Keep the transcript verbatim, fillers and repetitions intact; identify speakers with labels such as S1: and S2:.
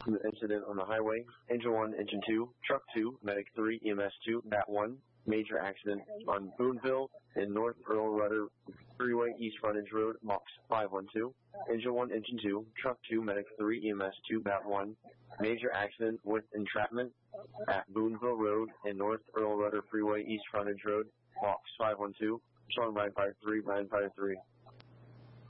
S1: Incident on the highway. Engine one, engine two, truck two, medic three, E M S two, bat one. Major accident on Boonville in North Earl Rudder Freeway, East Frontage Road, box five one two. Engine one, engine two, truck two, medic three, E M S two, bat one. Major accident with entrapment at Boonville Road in North Earl Rudder Freeway, East Frontage Road, box five one two. Shown by five three nine five three.